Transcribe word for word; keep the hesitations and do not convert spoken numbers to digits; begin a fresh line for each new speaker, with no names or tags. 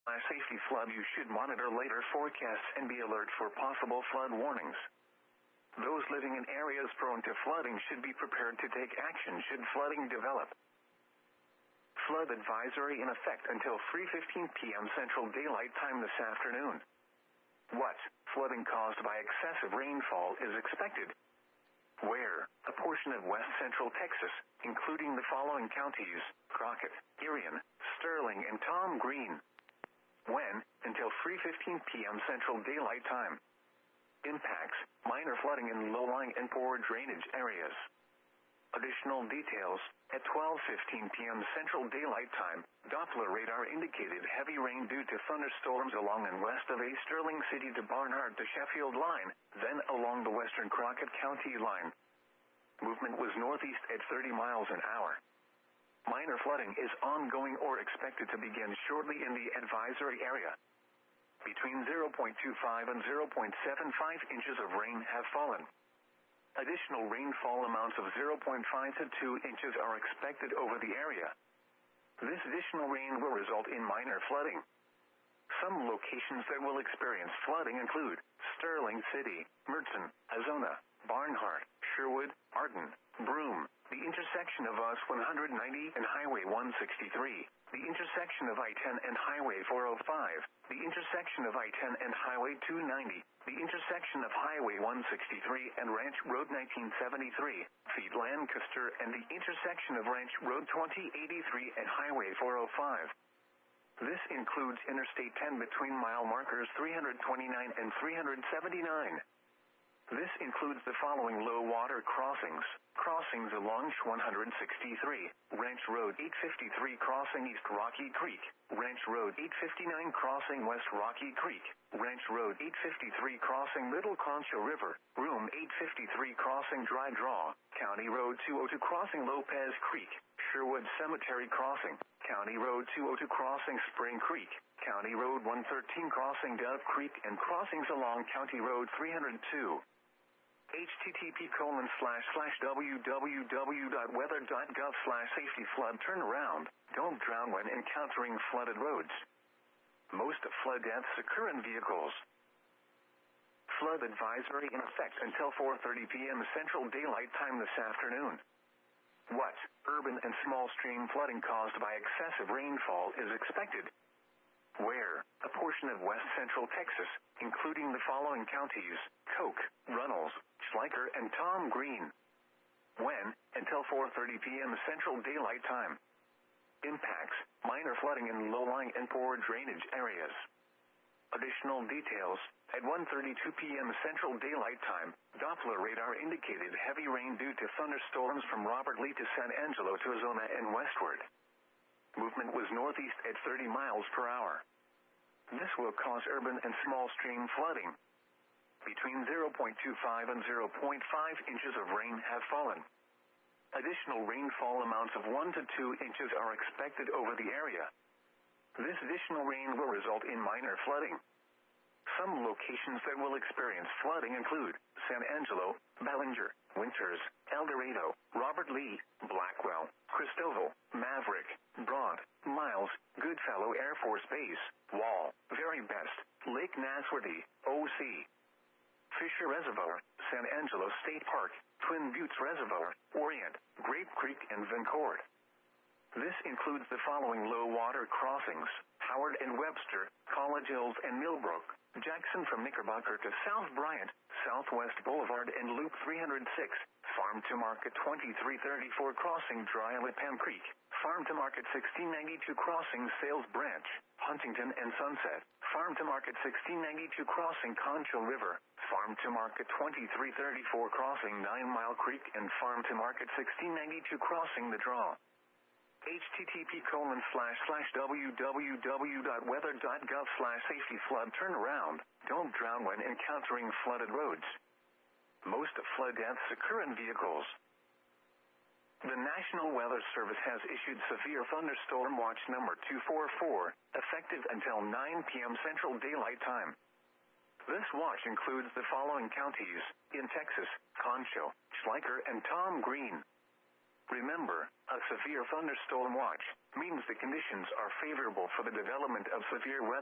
Safety flood. You should monitor later forecasts and be alert for possible flood warnings. Those living in areas prone to flooding should be prepared to take action should flooding develop. Flood advisory in effect until three fifteen p m Central Daylight Time this afternoon. What? Flooding caused by excessive rainfall is expected. Where? A portion of west central Texas, including the following counties: Crockett, Irion, Sterling, and Tom Green. When? Until three fifteen p m Central Daylight Time. Impacts: minor flooding in low-lying and poor drainage areas. Additional details: at twelve fifteen p m Central Daylight Time, Doppler radar indicated heavy rain due to thunderstorms along and west of a Sterling City to Barnhart to Sheffield line, then along the western Crockett County line. Movement was northeast at thirty miles an hour. Minor flooding is ongoing or expected to begin shortly in the advisory area. Between zero point two five and zero point seven five inches of rain have fallen. Additional rainfall amounts of zero point five to two inches are expected over the area. This additional rain will result in minor flooding. Some locations that will experience flooding include Sterling City, Mertzen, Azona, Barnhart, Sherwood, Arden, Broome, the intersection of U S one ninety and Highway one sixty-three, the intersection of I ten and Highway four oh five, the intersection of I ten and Highway two ninety, the intersection of Highway one sixty-three and Ranch Road nineteen seventy-three, Feet Lancaster, and the intersection of Ranch Road twenty eighty-three and Highway four oh five. This includes Interstate ten between mile markers three twenty-nine and three seventy-nine. This includes the following low water crossings: crossings along one sixty-three, Ranch Road eight fifty-three crossing East Rocky Creek, Ranch Road eight fifty-nine crossing West Rocky Creek, Ranch Road eight fifty-three crossing Little Concho River, Room eight fifty-three crossing Dry Draw, County Road two oh two crossing Lopez Creek, Sherwood Cemetery crossing, County Road two oh two crossing Spring Creek, County Road one thirteen crossing Dove Creek, and crossings along County Road three oh two. http colon slash slash www.weather.gov slash safety flood turnaround. Don't drown when encountering flooded roads. Most flood deaths occur in vehicles. Flood advisory in effect until four thirty p m Central Daylight Time this afternoon. What? Urban and small stream flooding caused by excessive rainfall is expected. Where? A portion of west central Texas, including the following counties: Coke, Runnels, Schleicher, and Tom Green. When? Until four thirty p m Central Daylight Time. Impacts: minor flooding in low-lying and poor drainage areas. Additional details: at one thirty-two p m Central Daylight Time, Doppler radar indicated heavy rain due to thunderstorms from Robert Lee to San Angelo to Azona and westward. Movement was northeast at thirty miles per hour. This will cause urban and small stream flooding. Between zero point two five and zero point five inches of rain have fallen. Additional rainfall amounts of one to two inches are expected over the area. This additional rain will result in minor flooding. Some locations that will experience flooding include San Angelo, Ballinger, Winters, El Dorado, Robert Lee, Blackwell, Cristoval, Maverick, Brant, Miles, Goodfellow Air Force Base, Wall, Very Best, Lake Nasworthy, O C, Fisher Reservoir, San Angelo State Park, Twin Buttes Reservoir, Orient, Grape Creek, and Vancourt. This includes the following low water crossings: Howard and Webster, College Hills and Millbrook, Jackson from Knickerbocker to South Bryant, Southwest Boulevard and Loop three oh six, Farm to Market twenty-three thirty-four crossing Dry Lipan Creek, Farm to Market sixteen ninety-two crossing Sales Branch, Huntington and Sunset, Farm to Market sixteen ninety-two crossing Concho River, Farm to Market twenty-three thirty-four crossing Nine Mile Creek, and Farm to Market sixteen ninety-two crossing The Draw. http colon slash slash www.weather.gov slash safety flood turnaround. Don't drown when encountering flooded roads. Most flood deaths occur in vehicles. The National Weather Service has issued severe thunderstorm watch number two four four, effective until nine p m Central Daylight Time. This watch includes the following counties in Texas: Concho, Schleicher, and Tom Green. Remember, a severe thunderstorm watch means the conditions are favorable for the development of severe weather.